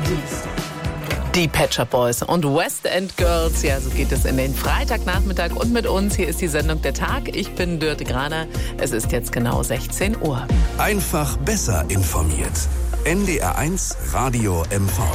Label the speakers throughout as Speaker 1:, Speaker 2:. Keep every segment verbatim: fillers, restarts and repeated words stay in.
Speaker 1: Die Pet Shop Boys und West End Girls. Ja, so geht es in den Freitagnachmittag. Und mit uns, hier ist die Sendung Der Tag. Ich bin Dörte Graner. Es ist jetzt genau sechzehn Uhr.
Speaker 2: Einfach besser informiert. N D R eins Radio M V.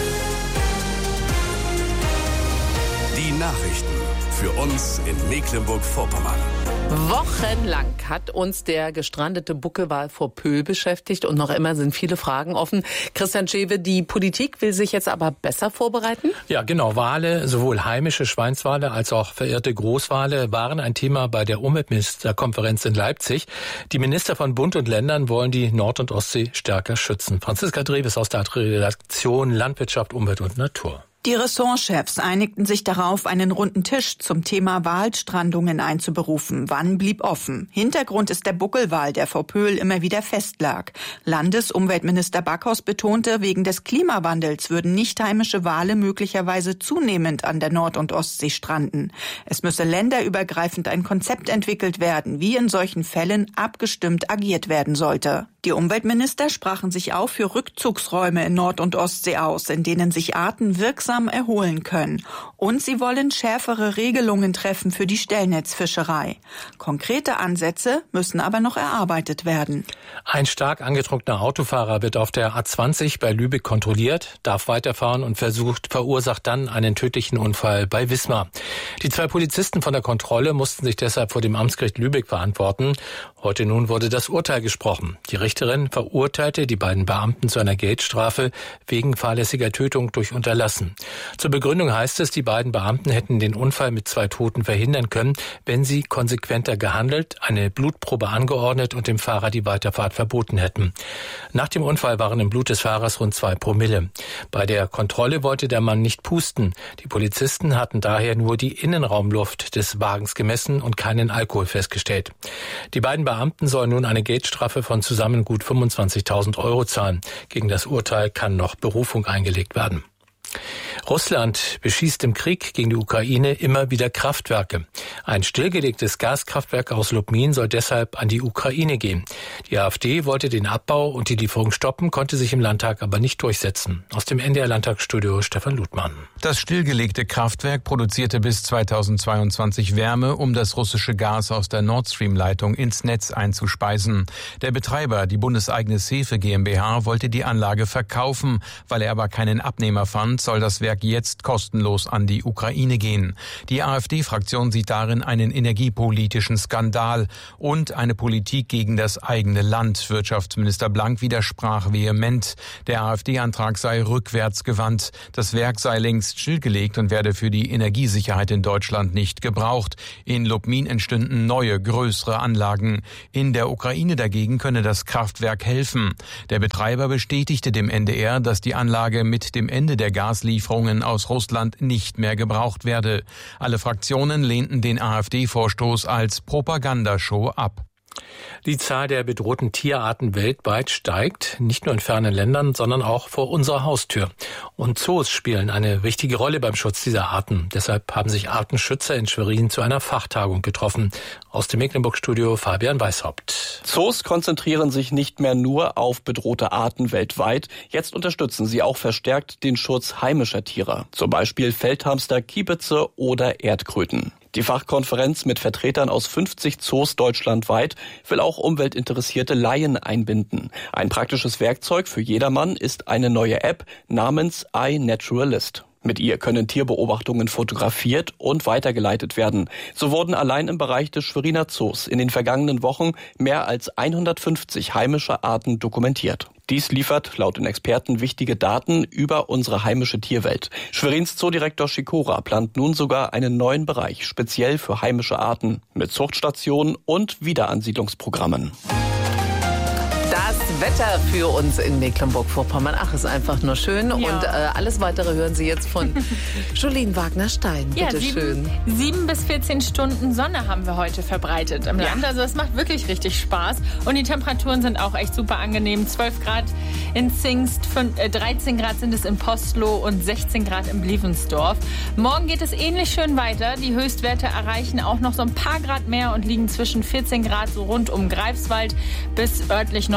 Speaker 2: Die Nachrichten für uns in Mecklenburg-Vorpommern.
Speaker 1: Wochenlang hat uns der gestrandete Buckelwal vor Pöhl beschäftigt und noch immer sind viele Fragen offen. Christian Schewe, die Politik will sich jetzt aber besser vorbereiten?
Speaker 3: Ja, genau. Wale, sowohl heimische Schweinswale als auch verirrte Großwale, waren ein Thema bei der Umweltministerkonferenz in Leipzig. Die Minister von Bund und Ländern wollen die Nord- und Ostsee stärker schützen. Franziska Dreves aus der Redaktion Landwirtschaft, Umwelt und Natur.
Speaker 4: Die Ressortchefs einigten sich darauf, einen runden Tisch zum Thema Walstrandungen einzuberufen. Wann blieb offen? Hintergrund ist der Buckelwal, der vor Pöhl immer wieder festlag. Landesumweltminister Backhaus betonte, wegen des Klimawandels würden nicht heimische Wale möglicherweise zunehmend an der Nord- und Ostsee stranden. Es müsse länderübergreifend ein Konzept entwickelt werden, wie in solchen Fällen abgestimmt agiert werden sollte. Die Umweltminister sprachen sich auch für Rückzugsräume in Nord- und Ostsee aus, in denen sich Arten wirksam erholen können. Und sie wollen schärfere Regelungen treffen für die Stellnetzfischerei. Konkrete Ansätze müssen aber noch erarbeitet werden.
Speaker 3: Ein stark angetrunkener Autofahrer wird auf der A zwanzig bei Lübeck kontrolliert, darf weiterfahren und versucht, verursacht dann einen tödlichen Unfall bei Wismar. Die zwei Polizisten von der Kontrolle mussten sich deshalb vor dem Amtsgericht Lübeck verantworten. Heute nun wurde das Urteil gesprochen. Die Richterin verurteilte die beiden Beamten zu einer Geldstrafe wegen fahrlässiger Tötung durch Unterlassen. Zur Begründung heißt es, die beiden Beamten hätten den Unfall mit zwei Toten verhindern können, wenn sie konsequenter gehandelt, eine Blutprobe angeordnet und dem Fahrer die Weiterfahrt verboten hätten. Nach dem Unfall waren im Blut des Fahrers rund zwei Promille. Bei der Kontrolle wollte der Mann nicht pusten. Die Polizisten hatten daher nur die Innenraumluft des Wagens gemessen und keinen Alkohol festgestellt. Die beiden Beamten sollen nun eine Geldstrafe von zusammen gut fünfundzwanzigtausend Euro zahlen. Gegen das Urteil kann noch Berufung eingelegt werden. Russland beschießt im Krieg gegen die Ukraine immer wieder Kraftwerke. Ein stillgelegtes Gaskraftwerk aus Lubmin soll deshalb an die Ukraine gehen. Die AfD wollte den Abbau und die Lieferung stoppen, konnte sich im Landtag aber nicht durchsetzen. Aus dem N D R-Landtagsstudio Stefan Ludmann.
Speaker 5: Das stillgelegte Kraftwerk produzierte bis zweitausendzweiundzwanzig Wärme, um das russische Gas aus der Nord Stream-Leitung ins Netz einzuspeisen. Der Betreiber, die bundeseigene Sefe GmbH, wollte die Anlage verkaufen. Weil er aber keinen Abnehmer fand, soll das Werk jetzt kostenlos an die Ukraine gehen. Die AfD-Fraktion sieht darin einen energiepolitischen Skandal und eine Politik gegen das eigene Land. Wirtschaftsminister Blank widersprach vehement. Der AfD-Antrag sei rückwärtsgewandt. Das Werk sei längst stillgelegt und werde für die Energiesicherheit in Deutschland nicht gebraucht. In Lubmin entstünden neue, größere Anlagen. In der Ukraine dagegen könne das Kraftwerk helfen. Der Betreiber bestätigte dem N D R, dass die Anlage mit dem Ende der Gaslieferungen aus Russland nicht mehr gebraucht werde. Alle Fraktionen lehnten den AfD-Vorstoß als Propagandashow ab.
Speaker 3: Die Zahl der bedrohten Tierarten weltweit steigt, nicht nur in fernen Ländern, sondern auch vor unserer Haustür. Und Zoos spielen eine wichtige Rolle beim Schutz dieser Arten. Deshalb haben sich Artenschützer in Schwerin zu einer Fachtagung getroffen. Aus dem Mecklenburg-Studio Fabian Weishaupt.
Speaker 6: Zoos konzentrieren sich nicht mehr nur auf bedrohte Arten weltweit. Jetzt unterstützen sie auch verstärkt den Schutz heimischer Tiere. Zum Beispiel Feldhamster, Kiebitze oder Erdkröten. Die Fachkonferenz mit Vertretern aus fünfzig Zoos deutschlandweit will auch umweltinteressierte Laien einbinden. Ein praktisches Werkzeug für jedermann ist eine neue App namens iNaturalist. Mit ihr können Tierbeobachtungen fotografiert und weitergeleitet werden. So wurden allein im Bereich des Schweriner Zoos in den vergangenen Wochen mehr als hundertfünfzig heimische Arten dokumentiert. Dies liefert laut den Experten wichtige Daten über unsere heimische Tierwelt. Schwerins Zoodirektor Schikora plant nun sogar einen neuen Bereich, speziell für heimische Arten, mit Zuchtstationen und Wiederansiedlungsprogrammen.
Speaker 1: Das Wetter für uns in Mecklenburg-Vorpommern. Ach, ist einfach nur schön. Ja. Und äh, alles Weitere hören Sie jetzt von Jolene Wagner-Stein. Bitte ja, sieben, schön.
Speaker 7: Sieben bis vierzehn Stunden Sonne haben wir heute verbreitet im ja. Land. Also es macht wirklich richtig Spaß. Und die Temperaturen sind auch echt super angenehm. zwölf Grad in Zingst, dreizehn Grad sind es in Postloh und sechzehn Grad in Blievensdorf. Morgen geht es ähnlich schön weiter. Die Höchstwerte erreichen auch noch so ein paar Grad mehr und liegen zwischen vierzehn Grad so rund um Greifswald bis örtlich neunzehn Grad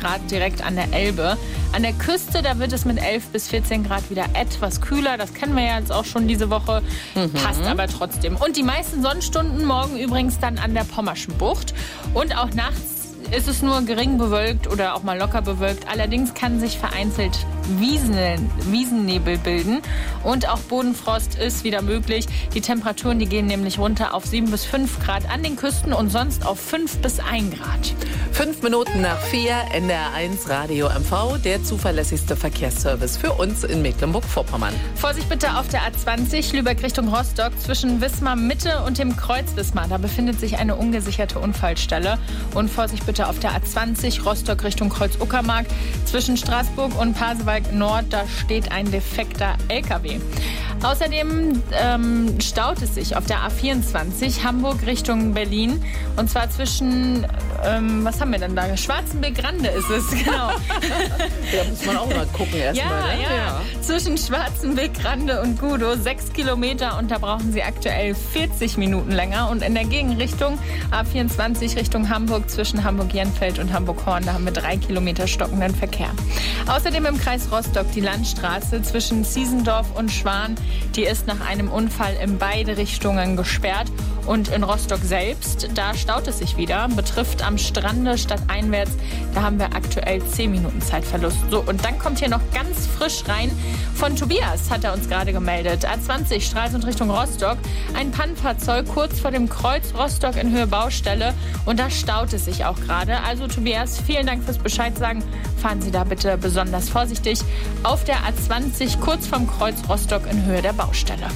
Speaker 7: Grad direkt an der Elbe. An der Küste, da wird es mit elf bis vierzehn Grad wieder etwas kühler. Das kennen wir ja jetzt auch schon diese Woche. Mhm. Passt aber trotzdem. Und die meisten Sonnenstunden morgen übrigens dann an der Pommerschen Bucht. Und auch nachts ist es nur gering bewölkt oder auch mal locker bewölkt. Allerdings kann sich vereinzelt Wiesen, Wiesennebel bilden. Und auch Bodenfrost ist wieder möglich. Die Temperaturen, die gehen nämlich runter auf sieben bis fünf Grad an den Küsten und sonst auf fünf bis ein Grad.
Speaker 1: Fünf Minuten nach vier, N D R eins Radio M V, der zuverlässigste Verkehrsservice für uns in Mecklenburg-Vorpommern.
Speaker 7: Vorsicht bitte auf der A zwanzig, Lübeck Richtung Rostock, zwischen Wismar Mitte und dem Kreuz Wismar. Da befindet sich eine ungesicherte Unfallstelle. Und Vorsicht bitte auf der A zwanzig, Rostock Richtung Kreuz Uckermark, zwischen Straßburg und Pasewalk Nord, da steht ein defekter L K W. Außerdem ähm, staut es sich auf der A vierundzwanzig, Hamburg Richtung Berlin. Und zwar zwischen, ähm, was haben wir denn da? Schwarzenbeck-Rande ist es, genau.
Speaker 1: Da muss man auch mal gucken erstmal.
Speaker 7: Ja,
Speaker 1: ne?
Speaker 7: ja, ja. Zwischen Schwarzenbeck-Rande und Gudow, sechs Kilometer. Und da brauchen Sie aktuell vierzig Minuten länger. Und in der Gegenrichtung A vierundzwanzig Richtung Hamburg, zwischen Hamburg-Jenfeld und Hamburg-Horn, da haben wir drei Kilometer stockenden Verkehr. Außerdem im Kreis Rostock die Landstraße zwischen Ziesendorf und Schwan. Die ist nach einem Unfall in beide Richtungen gesperrt. Und in Rostock selbst, da staut es sich wieder. Betrifft am Strande stadteinwärts, da haben wir aktuell zehn Minuten Zeitverlust. So, und dann kommt hier noch ganz frisch rein. Von Tobias hat er uns gerade gemeldet. A zwanzig, Stralsund Richtung Rostock. Ein Pannenfahrzeug kurz vor dem Kreuz Rostock in Höhe Baustelle. Und da staut es sich auch gerade. Also Tobias, vielen Dank fürs Bescheid sagen. Fahren Sie da bitte besonders vorsichtig. Auf der A zwanzig, kurz vom Kreuz Rostock in Höhe der Baustelle.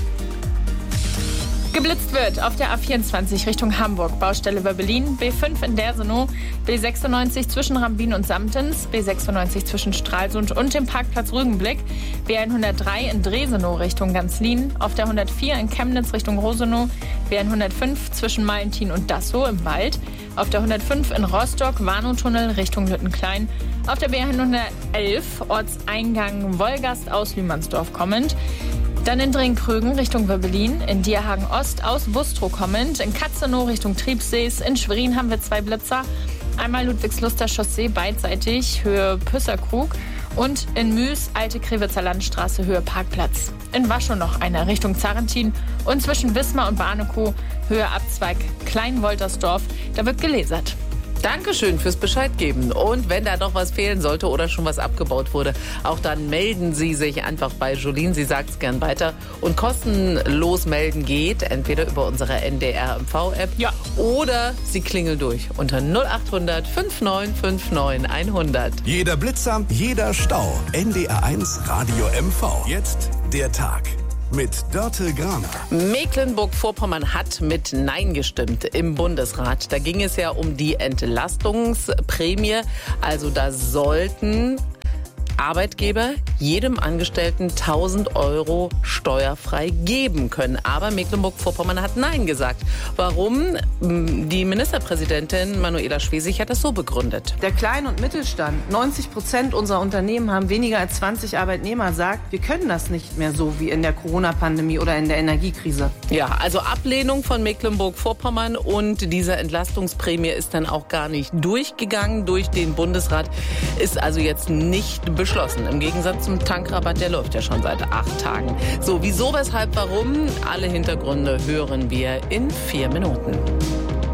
Speaker 7: Geblitzt wird auf der A vierundzwanzig Richtung Hamburg, Baustelle bei Berlin, B fünf in Dersenow, B sechsundneunzig zwischen Rambin und Samtens, B sechsundneunzig zwischen Stralsund und dem Parkplatz Rügenblick, B hundertdrei in Dresenow Richtung Ganzlin, auf der hundertvier in Chemnitz Richtung Rosenow, B hundertfünf zwischen Malentin und Dassow im Wald, auf der hundertfünf in Rostock, Warnow-Tunnel Richtung Lüttenklein, auf der B hundertelf Ortseingang Wolgast aus Lühmannsdorf kommend, dann in Dringkrügen Richtung Wöbbelin, in Dierhagen Ost aus Bustrow kommend, in Katzenow Richtung Triebsees, in Schwerin haben wir zwei Blitzer, einmal Ludwigsluster Chaussee beidseitig, Höhe Püsserkrug und in Müs, Alte Krewitzer Landstraße, Höhe Parkplatz. In Waschow noch eine Richtung Zarentin und zwischen Wismar und Barnekow, Höhe Abzweig Kleinwoltersdorf, da wird gelasert.
Speaker 1: Dankeschön fürs Bescheid geben. Und wenn da noch was fehlen sollte oder schon was abgebaut wurde, auch dann melden Sie sich einfach bei Jolien. Sie sagt es gern weiter. Und kostenlos melden geht entweder über unsere N D R M V-App
Speaker 7: ja.
Speaker 1: oder Sie klingeln durch unter null achthundert fünfundneunzig fünfundneunzig hundert.
Speaker 2: Jeder Blitzer, jeder Stau. N D R eins Radio M V. Jetzt der Tag. Mit Dörte Graner.
Speaker 1: Mecklenburg-Vorpommern hat mit Nein gestimmt im Bundesrat. Da ging es ja um die Entlastungsprämie. Also da sollten Arbeitgeber jedem Angestellten tausend Euro steuerfrei geben können. Aber Mecklenburg-Vorpommern hat Nein gesagt. Warum? Die Ministerpräsidentin Manuela Schwesig hat das so begründet.
Speaker 8: Der Klein- und Mittelstand, neunzig Prozent unserer Unternehmen haben weniger als zwanzig Arbeitnehmer, sagt, wir können das nicht mehr so wie in der Corona-Pandemie oder in der Energiekrise.
Speaker 1: Ja, also Ablehnung von Mecklenburg-Vorpommern und diese Entlastungsprämie ist dann auch gar nicht durchgegangen durch den Bundesrat, ist also jetzt nicht beschlossen. Im Gegensatz zum Tankrabatt, der läuft ja schon seit acht Tagen. So, wieso, weshalb, warum? Alle Hintergründe hören wir in vier Minuten.